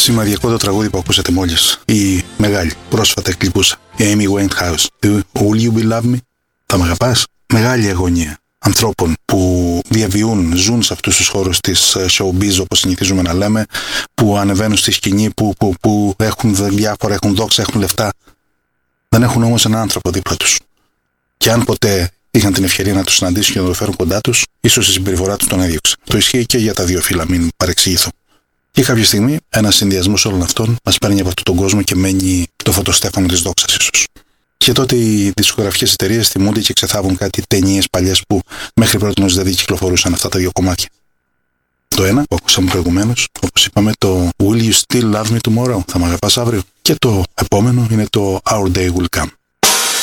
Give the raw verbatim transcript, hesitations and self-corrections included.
σημαδιακό το τραγούδι που ακούσατε μόλις. Η μεγάλη, πρόσφατα εκλειπούσα, η Amy Winehouse. Will you be love me? Θα μ' αγαπάς? Μεγάλη αγωνία ανθρώπων που διαβιούν, ζουν σε αυτούς τους χώρους της showbiz, όπως συνηθίζουμε να λέμε, που ανεβαίνουν στη σκηνή, που, που, που έχουν διάφορα, έχουν δόξα, έχουν λεφτά. Δεν έχουν όμως έναν άνθρωπο δίπλα τους. Και αν ποτέ είχαν την ευκαιρία να τους συναντήσουν και να το φέρουν κοντά τους, ίσως η συμπεριφορά τους τον έδιωξε. Το ισχύει και για τα δύο φύλλα, μην παρεξηγηθώ. Και κάποια στιγμή ένας συνδυασμός όλων αυτών μας παίρνει από αυτόν τον κόσμο και μένει το φωτοστέφανο της δόξας, ίσως. Και τότε οι δισκογραφικές εταιρείες θυμούνται και ξεθάβουν κάτι ταινίες παλιές που μέχρι πρώτη δεν κυκλοφορούσαν αυτά τα δύο κομμάτια. Το ένα που ακούσαμε προηγουμένως, όπως είπαμε, το Will you still love me tomorrow? Θα μ' αγαπάς αύριο? Και το επόμενο είναι το Our day will come.